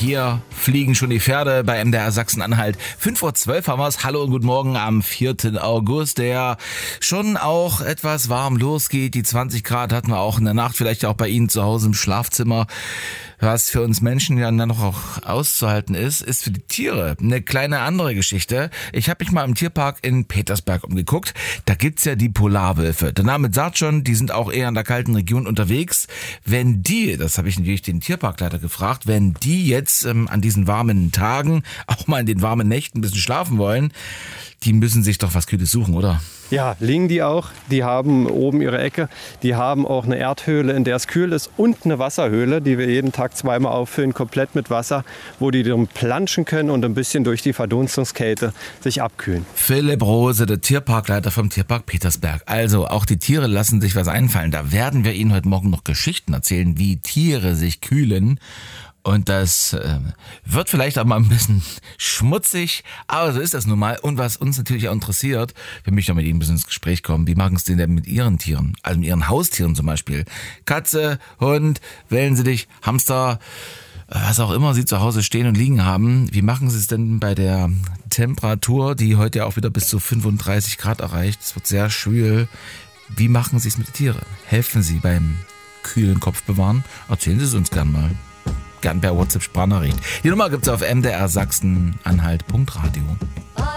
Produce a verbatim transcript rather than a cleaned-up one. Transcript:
Hier fliegen schon die Pferde bei M D R Sachsen-Anhalt. fünf Uhr zwölf haben wir es. Hallo und guten Morgen am vierten August, der schon auch etwas warm losgeht. Die zwanzig Grad hatten wir auch in der Nacht, vielleicht auch bei Ihnen zu Hause im Schlafzimmer. Was für uns Menschen ja dann noch auch auszuhalten ist, ist für die Tiere eine kleine andere Geschichte. Ich habe mich mal im Tierpark in Petersberg umgeguckt. Da gibt's ja die Polarwölfe. Der Name sagt schon, die sind auch eher in der kalten Region unterwegs. Wenn die, das habe ich natürlich den Tierparkleiter gefragt, wenn die jetzt ähm, an diesen warmen Tagen, auch mal in den warmen Nächten ein bisschen schlafen wollen, die müssen sich doch was Kühles suchen, oder? Ja, liegen die auch. Die haben oben ihre Ecke. Die haben auch eine Erdhöhle, in der es kühl ist, und eine Wasserhöhle, die wir jeden Tag zweimal auffüllen, komplett mit Wasser, wo die drin planschen können und ein bisschen durch die Verdunstungskälte sich abkühlen. Philipp Rose, der Tierparkleiter vom Tierpark Petersberg. Also, auch die Tiere lassen sich was einfallen. Da werden wir Ihnen heute Morgen noch Geschichten erzählen, wie Tiere sich kühlen. Und das äh, wird vielleicht auch mal ein bisschen schmutzig, aber so ist das nun mal. Und was uns natürlich auch interessiert, wir möchten auch mit Ihnen ein bisschen ins Gespräch kommen, wie machen es denn denn mit Ihren Tieren? Also mit Ihren Haustieren zum Beispiel. Katze, Hund, Wellensittich, Hamster, was auch immer Sie zu Hause stehen und liegen haben. Wie machen Sie es denn bei der Temperatur, die heute ja auch wieder bis zu fünfunddreißig Grad erreicht? Es wird sehr schwül. Wie machen Sie es mit den Tieren? Helfen Sie beim kühlen Kopf bewahren? Erzählen Sie es uns gern mal. Gern per WhatsApp-Sprachnachricht. Die Nummer gibt's auf m d r sachsen anhalt punkt radio.